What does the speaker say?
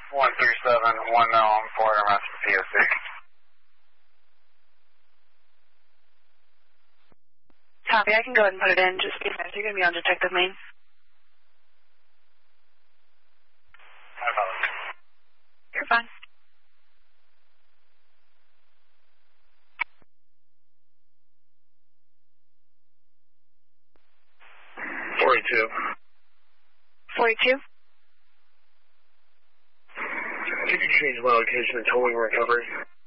137, 1 now on Fort Armstrong POC. Copy, I can go ahead and put it in. Just be fast. You're going to be on detective main. I apologize. You're fine. Forty-two. 42? Could you change my location to towing recovery?